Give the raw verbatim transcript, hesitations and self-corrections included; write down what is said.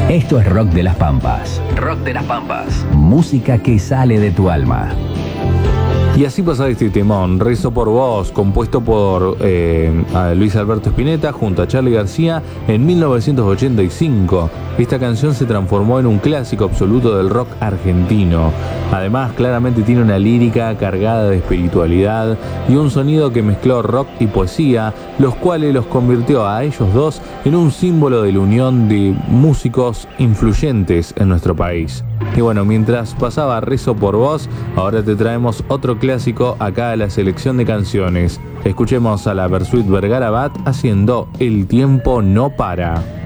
Esto es Rock de las Pampas. Rock de las Pampas. Música que sale de tu alma. Y así pasaba este temón, Rezo por Vos, compuesto por eh, a Luis Alberto Spinetta junto a Charly García en mil novecientos ochenta y cinco. Esta canción se transformó en un clásico absoluto del rock argentino. Además, claramente tiene una lírica cargada de espiritualidad y un sonido que mezcló rock y poesía, los cuales los convirtió a ellos dos en un símbolo de la unión de músicos influyentes en nuestro país. Y bueno, mientras pasaba Rezo por Vos, ahora te traemos otro clásico acá a la selección de canciones. Escuchemos a la Bersuit Vergarabat haciendo El tiempo no para.